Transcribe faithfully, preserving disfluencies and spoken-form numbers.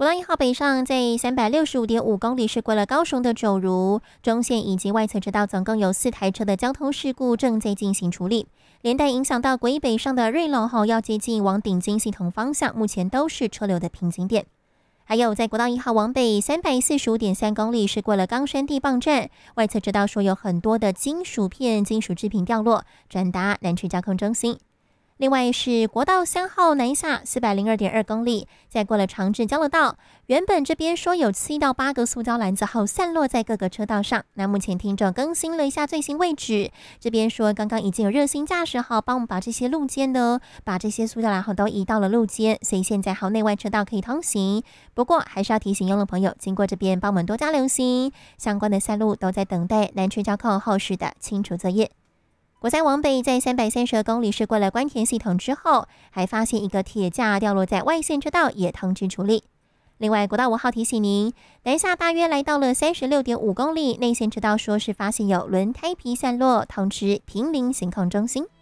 国道一号北上在三百六十五点五公里是过了高雄的九如中线以及外侧车道，总共有四台车的交通事故正在进行处理，连带影响到国一北上的瑞隆后要接近往顶金系统方向，目前都是车流的瓶颈点。还有在国道一号往北三百四十五点三公里是过了冈山地磅站，外侧车道说有很多的金属片、金属制品掉落，转达南区交控中心。另外是国道三号南下四百零二点二公里，在过了长治交流道，原本这边说有七到八个塑胶篮子后散落在各个车道上，那目前听众更新了一下最新位置，这边说刚刚已经有热心驾驶好帮我们把这些路肩呢，把这些塑胶篮后都移到了路肩，所以现在好内外车道可以通行。不过还是要提醒用路朋友，经过这边帮我们多加留心，相关的赛路都在等待南区交控后续的清除作业。国三往北在三百三十公里是过了关田系统之后，还发现一个铁架掉落在外线车道，也通知处理。另外国道五号提醒您，南下大约来到了三十六点五公里，内线车道说是发现有轮胎皮散落，通知平林行控中心。